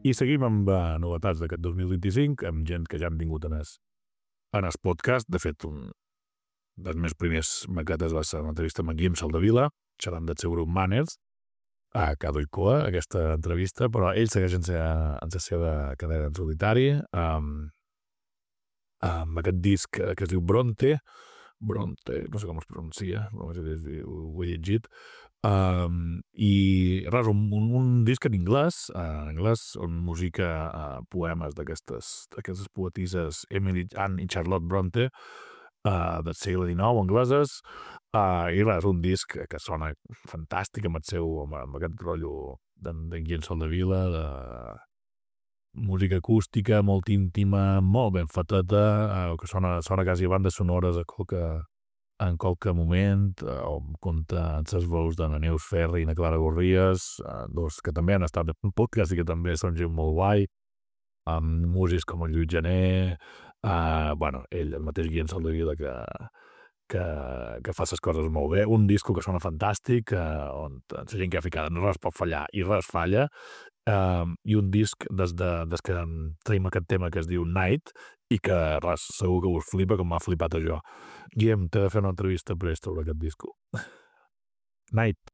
I seguim amb novetats d'aquest 2025, amb gent que ja hem tingut en el podcast. De fet, un dels meus primers maquetes va ser una entrevista amb en Guim Saldavila, xerrant del seu grup Manners, a Cado i Coa, aquesta entrevista, però ell segueix en la seva carrera en solitari, amb aquest disc que es diu Bronte, no sé com es pronuncia, ho he llegit, i res, un disc en anglès, on musica poemes d'aquestes poetisses Emily Anne i Charlotte Bronte, del segle XIX, angleses, i res, un disc que sona fantàstic amb aquest rotllo d'en Guillem Soldevila, de música acústica, molt íntima, molt ben fateta, que sona quasi a bandes sonores en qualque moment, on compta amb les veus de na Neus Ferri i na Clara Gorries, dos que també han estat en podcast i que també són gent molt guai, amb músics com el Lluís Gené, ell, el mateix Guillem Soldevila, que fa les coses molt bé, un disco que sona fantàstic, on la gent que ha ficat res pot fallar i res falla, i un disc des que traiem aquest tema que es diu Night i que res, segur que us flipa com m'ha flipat a jo. Guillem, t'he de fer una entrevista prest sobre aquest disco. Night.